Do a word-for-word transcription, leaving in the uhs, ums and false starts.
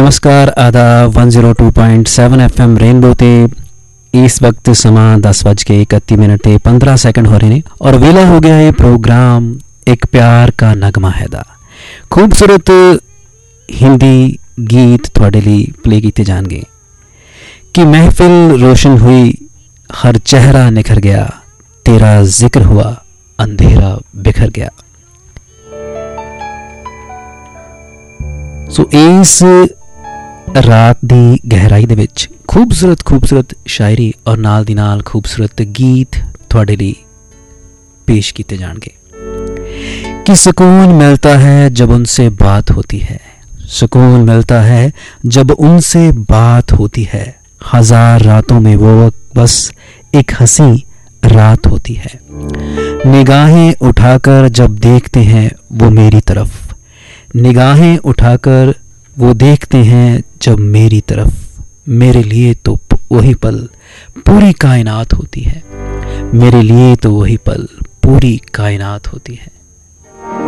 नमस्कार आदाब one zero two point seven F M rainbow ते इस वक्त समा दस बज के इकती मिनट ते पंद्रह सैकंड हो रहे हैं और वेला हो गया है प्रोग्राम एक प्यार का नगमा है दा। खूबसूरत हिंदी गीत थोड़े लिए प्ले किए जाएंगे कि महफिल रोशन हुई, हर चेहरा निखर गया, तेरा जिक्र हुआ, अंधेरा बिखर गया। सो इस रात दी गहराई दे विच खूबसूरत खूबसूरत शायरी और नाल दी नाल खूबसूरत गीत थोड़े लिए पेश किए जाएंगे कि सुकून मिलता है जब उनसे बात होती है, सुकून मिलता है जब उनसे बात होती है, हजार रातों में वो बस एक हंसी रात होती है। निगाहें उठाकर जब देखते हैं वो मेरी तरफ, निगाहें उठाकर वो देखते हैं जब मेरी तरफ, मेरे लिए तो वही पल पूरी कायनात होती है, मेरे लिए तो वही पल पूरी कायनात होती है।